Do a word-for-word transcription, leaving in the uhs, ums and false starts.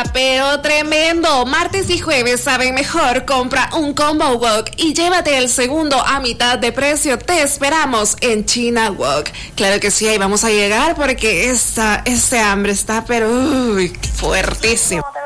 está pero tremendo. Martes y jueves saben mejor. Compra un Combo Wok y llévate el segundo a mitad de precio. Te esperamos en China Wok. Claro que sí, ahí vamos a llegar porque esta, este hambre está pero uy, fuertísimo.